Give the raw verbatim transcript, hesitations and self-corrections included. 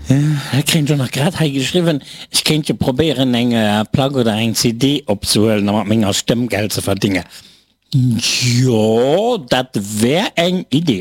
Er kennt schon noch grad he geschrieben, ich kennt je probieren eng äh, Plug oder eng C D opzuhöllen, aber ménger Stimmgeld zu verdienen. Ja, dat wär eng Idee.